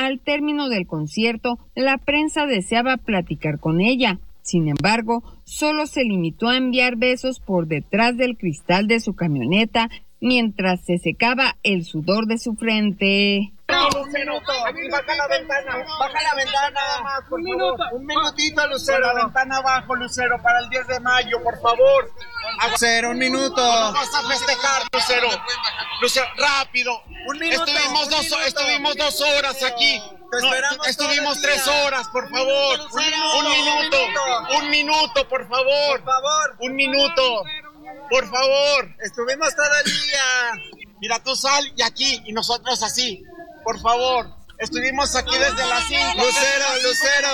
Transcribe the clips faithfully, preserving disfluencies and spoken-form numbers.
al término del concierto, la prensa deseaba platicar con ella. Sin embargo, solo se limitó a enviar besos por detrás del cristal de su camioneta mientras se secaba el sudor de su frente. No, Lucero, aquí baja la ventana, baja la ventana nada más, por un favor. Minuto, un minutito, Lucero, la ventana abajo, Lucero, para el diez de mayo, por favor. Lucero, un minuto. Vamos a festejar, Lucero. Lucero, rápido. Un minuto. Estuvimos, un dos, minuto. estuvimos dos horas aquí. No, estuvimos tres horas, por favor. Un, un minuto, un minuto, por favor. Por favor. Un minuto, por favor. Estuvimos todo el día. Mira, tú sal y aquí, y nosotros así. Por favor, estuvimos aquí desde las cinco. Lucero, Lucero.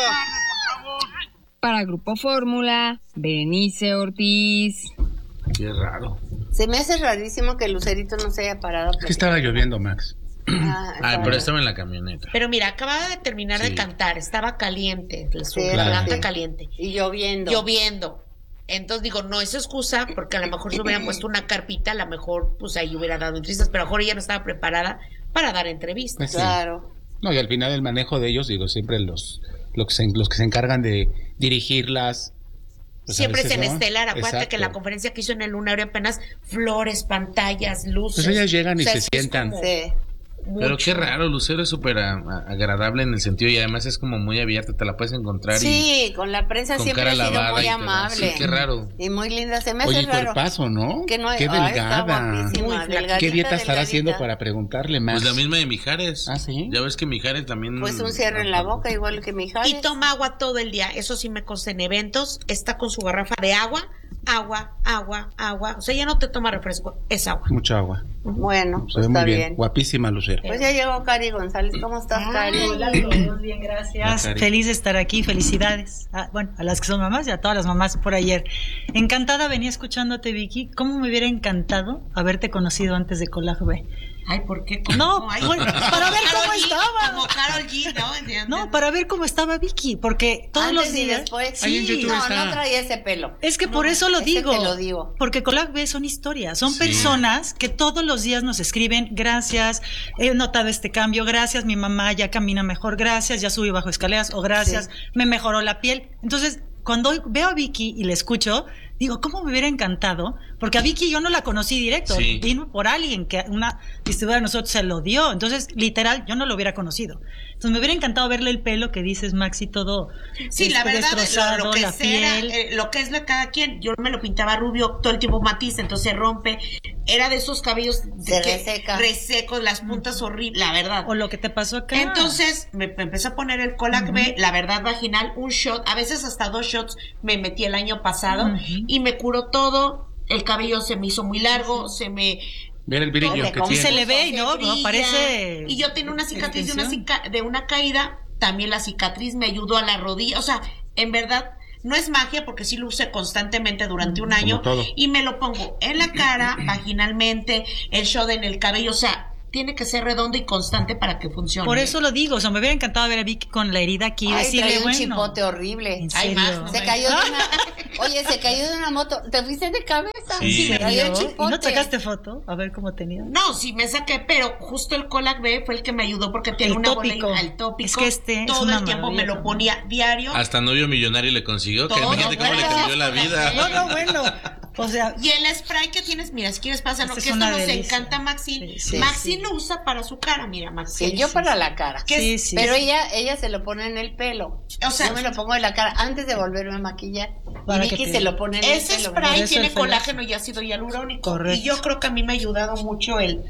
Para Grupo Fórmula, Berenice Ortiz. Qué raro. Se me hace rarísimo que Lucerito no se haya parado. Es que estaba lloviendo, Max. Ah, Ay, pero estaba en la camioneta. Pero mira, acababa de terminar sí. de cantar, estaba caliente, su sí, garganta sí. caliente. Y lloviendo. Lloviendo. Entonces digo, no es excusa, porque a lo mejor se hubieran puesto una carpita, a lo mejor pues ahí hubiera dado entrevistas, pero a lo mejor ella no estaba preparada para dar entrevistas. Pues sí. Claro. No, y al final el manejo de ellos, digo, siempre los, los, que, se, los que se encargan de dirigirlas. Pues siempre es en Estelar, acuérdate Exacto. que en la conferencia que hizo en el Lunario apenas flores, pantallas, luces. Pues ellas llegan y o sea, se sientan. Como... Sí. Mucho. Pero qué raro, Lucero es súper agradable en el sentido y además es como muy abierta, te la puedes encontrar. Sí, y con la prensa con siempre ha sido muy amable. Sí, qué raro. Y muy linda, se me hace Oye, raro. cuerpazo, ¿no? Que no qué delgada. Muy ¿Qué dieta estará haciendo para preguntarle más? Pues la misma de Mijares. ¿Ah, sí? Ya ves que Mijares también... Pues un cierre en la boca igual que Mijares. Y toma agua todo el día, eso sí me consta en eventos, está con su garrafa de agua, agua, agua, agua. O sea, ya no te toma refresco, es agua. Mucha agua. Bueno, se pues ve está muy bien. bien. Guapísima, Lucero. Pues ya llegó Cari González. ¿Cómo estás, Cari? Hola, todos bien, gracias. Hola, feliz de estar aquí, felicidades. Ah, bueno, a las que son mamás y a todas las mamás por ayer. Encantada, venía escuchándote, Vicky. ¿Cómo me hubiera encantado haberte conocido antes de Colag B? Ay, ¿por qué? No, Ay, bueno, para ver cómo G, estaba. Como Karol G, ¿no? ¿Entiendes? No, para ver cómo estaba Vicky, porque todos Antes los días... y después. Sí, no, está... no traía ese pelo. Es que no, por eso lo digo, te lo digo. Porque Colag B son historias, son sí. personas que todos los días nos escriben, gracias, he notado este cambio, gracias, mi mamá ya camina mejor, gracias, ya subí bajo escaleras, o gracias, sí. me mejoró la piel. Entonces, cuando veo a Vicky y la escucho, digo, ¿cómo me hubiera encantado? Porque a Vicky yo no la conocí directo, sí. vino por alguien que una distribuidora de nosotros se lo dio. Entonces, literal, yo no lo hubiera conocido. Entonces, me hubiera encantado verle el pelo que dices, Maxi, todo sí, este, la verdad, destrozado, lo, lo que la sea, piel. Eh, lo que es de cada quien. Yo me lo pintaba rubio, todo el tiempo matiz, entonces se rompe. Era de esos cabellos se que, reseca. resecos, las puntas horribles, la verdad. O lo que te pasó acá. Entonces, me, me empecé a poner el Colag uh-huh. B, la verdad vaginal, un shot, a veces hasta dos shots me metí el año pasado uh-huh. y me curó todo. El cabello se me hizo muy largo, se me... Ver el brillo que tiene. Se le ve, ¿no? no parece... Y yo tenía una cicatriz de una, cica... de una caída, también la cicatriz me ayudó a la rodilla, o sea, en verdad... No es magia porque sí lo usé constantemente durante un año y me lo pongo en la cara, vaginalmente, el shot en el cabello, o sea, tiene que ser redondo y constante para que funcione. Por eso lo digo, o sea, me hubiera encantado ver a Vicky con la herida aquí. Ay, decirle, traía un bueno, chipote horrible. Ay, más, no se me... cayó de una... Oye, se cayó de una moto. ¿Te fuiste de cabeza? Sí. Se cayó el chipote. ¿Y no sacaste foto? A ver cómo tenía. No, sí me saqué, pero justo el Colag B fue el que me ayudó porque tiene el una tópico. bola al tópico. Es que este todo es una el tiempo me lo maravilla. ponía diario. Hasta novio millonario le consiguió, que Todo, imagínate cómo bueno. le cambió la vida. No, no, bueno. O sea, y el spray que tienes, mira, si quieres pásalo, este que es esto una nos delicia. encanta, Maxine. Sí, sí, Maxine sí. lo usa para su cara, mira, Maxine. Sí, yo sí, para sí. la cara. Sí, sí, pero sí. ella ella se lo pone en el pelo. O sea, yo me lo pongo en la cara antes de volverme a maquillar. Para Y Vicky que te- se lo pone en ese el pelo. spray Por eso tiene el pelo. colágeno y ácido hialurónico. Correcto. Y yo creo que a mí me ha ayudado mucho el...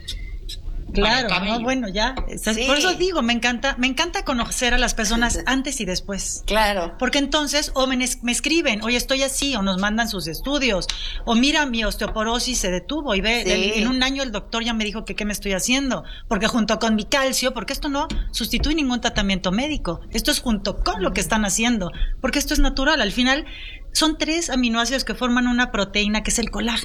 Claro, para el cabello. no, bueno, ya. Estás- Sí. Por eso digo, me encanta, me encanta conocer a las personas antes y después. Claro. Porque entonces, o me, me escriben, oye, estoy así, o nos mandan sus estudios, o mira, mi osteoporosis se detuvo, y ve, Sí. el- en un año el doctor ya me dijo que qué me estoy haciendo, porque junto con mi calcio, porque esto no sustituye ningún tratamiento médico, esto es junto con lo que están haciendo, porque esto es natural, al final son tres aminoácidos que forman una proteína que es el colágeno.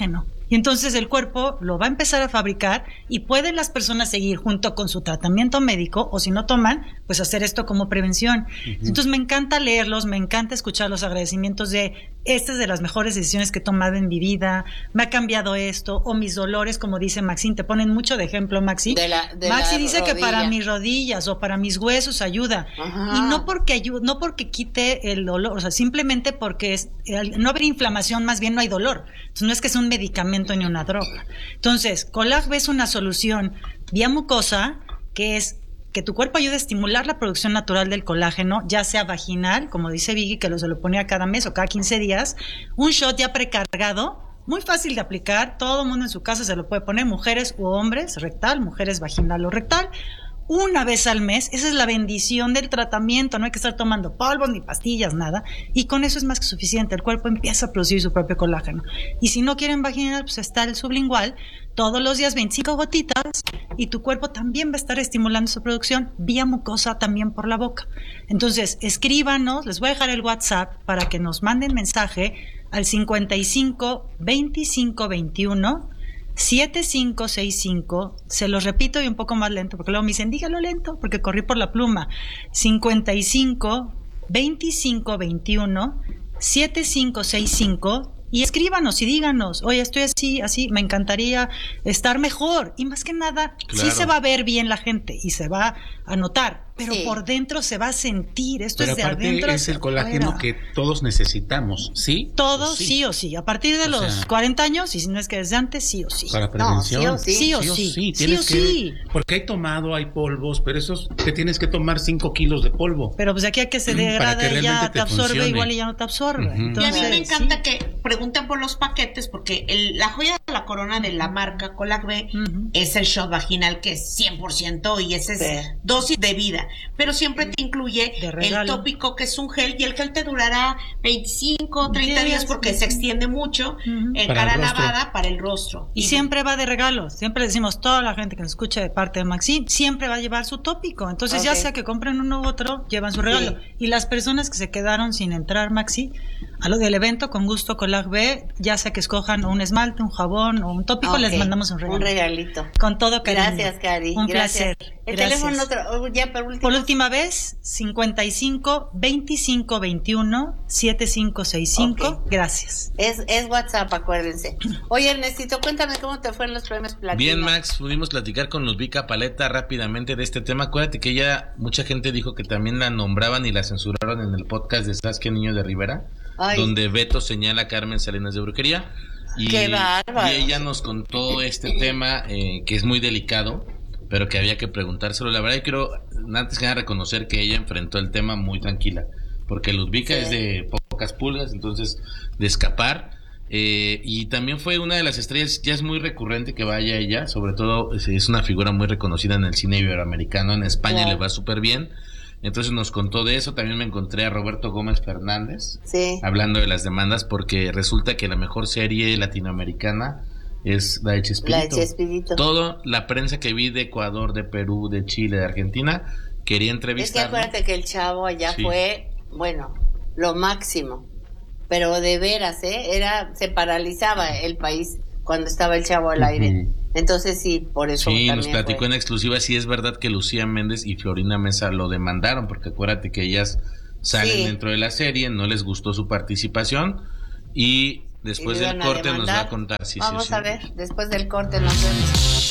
Y entonces el cuerpo lo va a empezar a fabricar y pueden las personas seguir junto con su tratamiento médico, o si no toman, pues hacer esto como prevención. Uh-huh. Entonces me encanta leerlos, me encanta escuchar los agradecimientos de esta es de las mejores decisiones que he tomado en mi vida, me ha cambiado esto, o mis dolores, como dice Maxine, te ponen mucho de ejemplo, Maxi. De la, de Maxi la dice rodilla. que para mis rodillas o para mis huesos ayuda. Ajá. Y no porque ayuda, no porque quite el dolor, o sea, simplemente porque es, no haber inflamación, más bien no hay dolor. Entonces no es que sea un medicamento ni una droga. Entonces, Colag B es una solución vía mucosa, que es que tu cuerpo ayude a estimular la producción natural del colágeno, ya sea vaginal, como dice Vicky, que lo se lo ponía cada mes o cada quince días, un shot ya precargado, muy fácil de aplicar, todo el mundo en su casa se lo puede poner, mujeres u hombres, rectal, mujeres vaginal o rectal, una vez al mes. Esa es la bendición del tratamiento, no hay que estar tomando polvos ni pastillas, nada, y con eso es más que suficiente, el cuerpo empieza a producir su propio colágeno. Y si no quieren vaginal, pues está el sublingual, todos los días veinticinco gotitas, y tu cuerpo también va a estar estimulando su producción vía mucosa, también por la boca. Entonces, escríbanos, les voy a dejar el WhatsApp para que nos manden mensaje al cincuenta y cinco, veinticinco, veintiuno, setenta y cinco sesenta y cinco, se los repito y un poco más lento, porque luego me dicen, dígalo lento, porque corrí por la pluma. cincuenta y cinco, veinticinco, veintiuno, setenta y cinco sesenta y cinco, y escríbanos y díganos, oye, estoy así, así, me encantaría estar mejor. Y más que nada, claro, sí se va a ver bien la gente y se va a notar, pero sí, por dentro se va a sentir. Esto pero es de aparte adentro. Es el colágeno afuera. Que todos necesitamos, ¿sí? Todos, sí. sí o sí. A partir de o los sea, cuarenta años, y si no es que desde antes, sí o sí. Para prevención. No, sí o sí. Sí o sí. sí, sí. sí, o que, sí. Porque hay tomado, hay polvos, pero esos te tienes que tomar cinco kilos de polvo. Pero pues de aquí a que se degrada que ya te, te absorbe, funcione. Igual y ya no te absorbe. Uh-huh. Entonces, y a mí me encanta sí, que pregunten por los paquetes, porque el, la joya de la corona de la marca Colag B uh-huh. es el shot vaginal, que es cien por ciento y ese es sí. dosis de vida, pero siempre te incluye el tópico, que es un gel, y el gel te durará veinticinco, treinta días porque se extiende mucho, uh-huh. en para cara lavada para el rostro. Y, y siempre va de regalo, siempre decimos, toda la gente que nos escucha de parte de Maxine, siempre va a llevar su tópico, entonces okay. ya sea que compren uno u otro, llevan su regalo. Sí. Y las personas que se quedaron sin entrar, Maxi, a lo del evento, con gusto Colag B, ya sea que escojan un esmalte, un jabón o un tópico, okay. les mandamos un regalo. Un regalito. Con todo cariño. Gracias, Cari. Un Gracias. placer. El Gracias. teléfono otro, ya por último. Por última vez, cincuenta y cinco, veinticinco, veintiuno, setenta y cinco sesenta y cinco. Okay. Gracias. Es, es WhatsApp, acuérdense. Oye, Ernestito, cuéntame cómo te fue en los premios Platino. Bien, Max, pudimos platicar con Ludvika Paleta rápidamente de este tema. Acuérdate que ella, mucha gente dijo que también la nombraban y la censuraron en el podcast de Saskia Niño de Rivera, Ay. donde Beto señala a Carmen Salinas de brujería. Y, ¡Qué bárbaro! Y ella nos contó este tema eh, que es muy delicado, pero que había que preguntárselo. La verdad, yo quiero antes que nada reconocer que ella enfrentó el tema muy tranquila, porque Ludvika sí. es de pocas pulgas, entonces de escapar. Eh, y también fue una de las estrellas, ya es muy recurrente que vaya ella, sobre todo es, es una figura muy reconocida en el cine iberoamericano, en España wow. le va súper bien. Entonces nos contó de eso. También me encontré a Roberto Gómez Fernández sí. hablando de las demandas, porque resulta que la mejor serie latinoamericana es la de Chespirito. La de Chespirito. Toda la prensa que vi de Ecuador, de Perú, de Chile, de Argentina, quería entrevistar. Es que acuérdate que el chavo allá sí. fue, bueno, lo máximo. Pero de veras, ¿eh? Era, se paralizaba el país cuando estaba el chavo al aire. Uh-huh. Entonces sí, por eso sí, también nos platicó fue. En exclusiva. Sí es verdad que Lucía Méndez y Florina Mesa lo demandaron, porque acuérdate que ellas salen sí. dentro de la serie, no les gustó su participación y después y del corte nos va a contar. Sí, Vamos sí, sí. a ver, después del corte nos vemos.